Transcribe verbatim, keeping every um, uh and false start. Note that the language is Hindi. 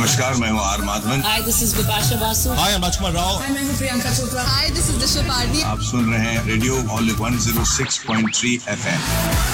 नमस्कार, मैं हूँ are Madhavan. Hi, this is Bipasha Basu. Hi, I'm Rajkumar Rao. Hi, मैं हूँ Priyanka Chopra. Hi, this is Disha Pardi. आप सुन रहे हैं radio all one zero six point three F M.